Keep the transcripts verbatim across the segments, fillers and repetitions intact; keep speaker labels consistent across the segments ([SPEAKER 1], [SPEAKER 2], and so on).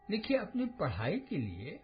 [SPEAKER 1] देखिए, अपनी पढ़ाई के लिए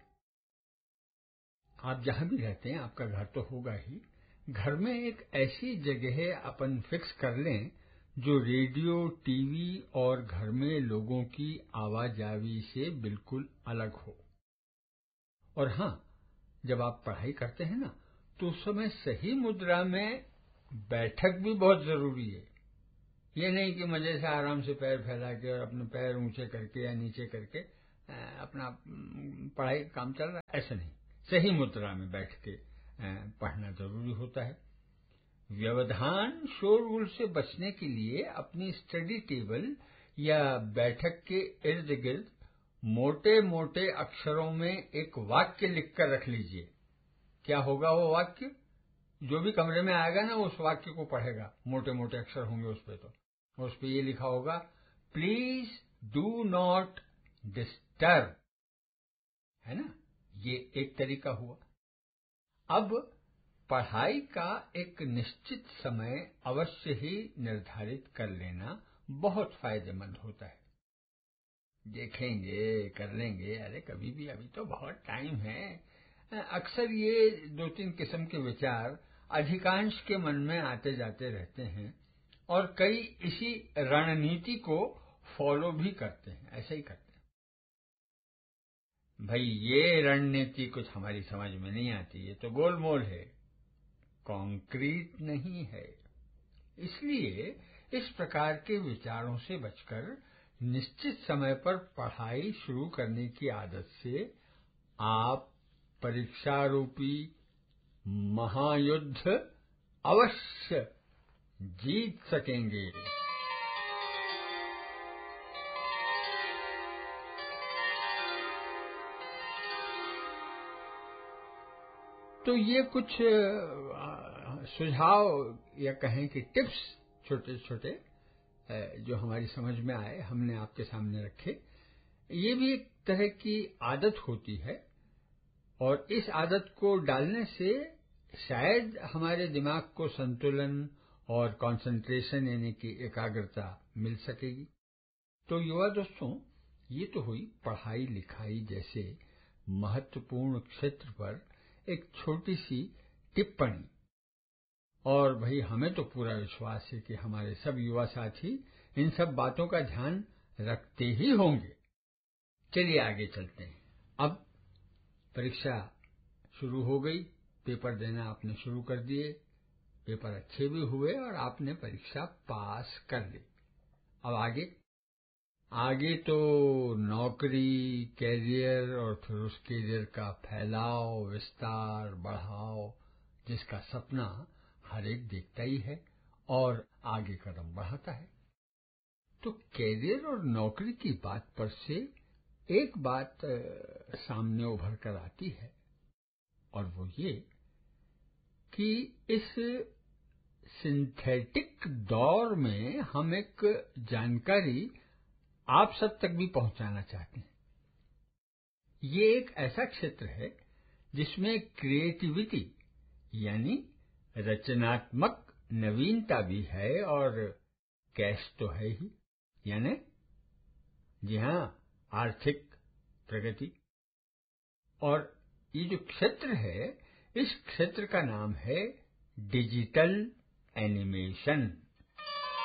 [SPEAKER 1] आप जहां भी रहते हैं, आपका घर तो होगा ही, घर में एक ऐसी जगह अपन फिक्स कर लें जो रेडियो, टीवी और घर में लोगों की आवाजावी से बिल्कुल अलग हो। और हाँ, जब आप पढ़ाई करते हैं ना, तो उस समय सही मुद्रा में बैठक भी बहुत जरूरी है। ये नहीं कि मजे से आराम से पैर फैला के और अपने पैर ऊंचे करके या नीचे करके अपना पढ़ाई काम चल रहा है, ऐसा नहीं। सही मुद्रा में बैठ के पढ़ना जरूरी होता है। व्यवधान, शोरगुल से बचने के लिए अपनी स्टडी टेबल या बैठक के इर्द गिर्द मोटे मोटे अक्षरों में एक वाक्य लिखकर रख लीजिए। क्या होगा वो वाक्य? जो भी कमरे में आएगा ना, उस वाक्य को पढ़ेगा। मोटे मोटे अक्षर होंगे उस पे, तो उस पे ये लिखा होगा, प्लीज डू नॉट डिस्टर्ब, है ना। ये एक तरीका हुआ। अब पढ़ाई का एक निश्चित समय अवश्य ही निर्धारित कर लेना बहुत फायदेमंद होता है। देखेंगे, कर लेंगे, अरे कभी भी, अभी तो बहुत टाइम है। अक्सर ये दो तीन किस्म के विचार अधिकांश के मन में आते जाते रहते हैं और कई इसी रणनीति को फॉलो भी करते हैं, ऐसे ही करते हैं। भाई, ये रणनीति कुछ हमारी समझ में नहीं आती, ये तो गोलमोल है, कॉन्क्रीट नहीं है। इसलिए इस प्रकार के विचारों से बचकर निश्चित समय पर पढ़ाई शुरू करने की आदत से आप परीक्षारूपी महायुद्ध अवश्य जीत सकेंगे। तो ये कुछ सुझाव या कहें कि टिप्स, छोटे छोटे जो हमारी समझ में आए, हमने आपके सामने रखे। ये भी एक तरह की आदत होती है और इस आदत को डालने से शायद हमारे दिमाग को संतुलन और कंसंट्रेशन यानी कि एकाग्रता मिल सकेगी। तो युवा दोस्तों, ये तो हुई पढ़ाई लिखाई जैसे महत्वपूर्ण क्षेत्र पर एक छोटी सी टिप्पणी। और भाई, हमें तो पूरा विश्वास है कि हमारे सब युवा साथी इन सब बातों का ध्यान रखते ही होंगे। चलिए आगे चलते हैं। अब परीक्षा शुरू हो गई, पेपर देना आपने शुरू कर दिए, पेपर अच्छे भी हुए और आपने परीक्षा पास कर ली। अब आगे आगे तो नौकरी, कैरियर और फिर उस कैरियर का फैलाव, विस्तार, बढ़ाव, जिसका सपना हर एक देखता ही है और आगे कदम बढ़ाता है। तो कैरियर और नौकरी की बात पर से एक बात सामने उभर कर आती है और वो ये कि इस सिंथेटिक दौर में हम एक जानकारी आप सब तक भी पहुंचाना चाहते हैं। ये एक ऐसा क्षेत्र है जिसमें क्रिएटिविटी यानी रचनात्मक नवीनता भी है और कैश तो है ही, यानी जी हाँ, आर्थिक प्रगति। और ये जो क्षेत्र है, इस क्षेत्र का नाम है डिजिटल एनिमेशन।